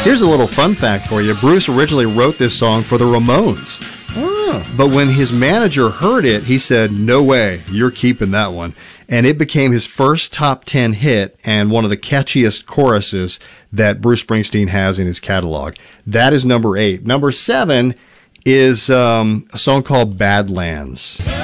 Here's a little fun fact for you. Bruce originally wrote this song for the Ramones. But when his manager heard it, he said, "No way, you're keeping that one." And it became his first top 10 hit and one of the catchiest choruses that Bruce Springsteen has in his catalog. That is number 8. Number 7 is a song called Badlands.